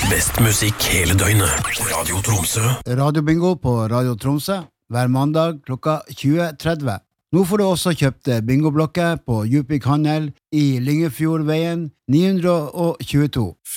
Best musikk hele døgnet. Radio Tromsø. Radio Bingo på Radio Tromsø hver mandag klokka 20:30. Nå får du også kjøpt bingoblokker på Djupvik Handel i Lyngefjordveien 922.